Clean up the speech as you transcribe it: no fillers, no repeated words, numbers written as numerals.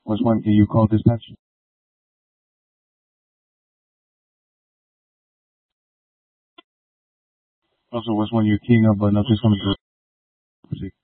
Was one, can you call dispatch? Also, was one, you're keying up, but nothing's coming through.